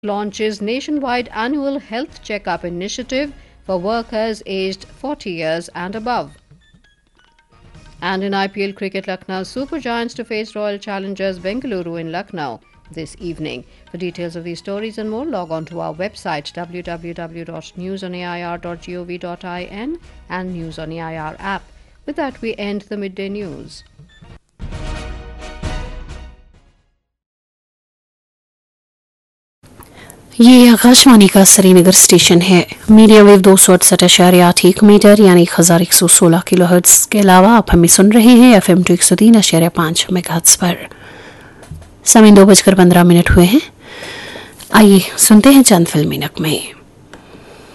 launches nationwide annual health checkup initiative for workers aged 40 years and above. And in IPL cricket, Lucknow Super Giants to face Royal Challengers Bengaluru in Lucknow this evening. For details of these stories and more, log on to our website www.newsonair.gov.in and News on AIR app. With that, we end the midday news. ये आकाशवाणी का Srinagar station है। Media wave 268.8 metre यानी 1116 kilohertz के अलावा आप हमें सुन रहे हैं FM 103.5 मेगाहर्ट्ज पर। समय 2:15 हुए हैं। आइए सुनते हैं चंद फिल्मी नगमे।